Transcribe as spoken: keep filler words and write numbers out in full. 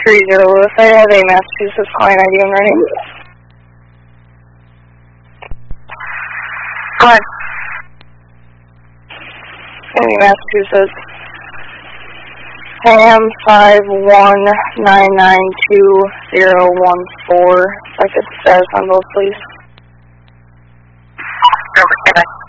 three zero Lewis. I have a Massachusetts client I D and ready. Go ahead. Maybe Massachusetts. Ham five one nine nine two zero one four. If I could status on those, please. Over,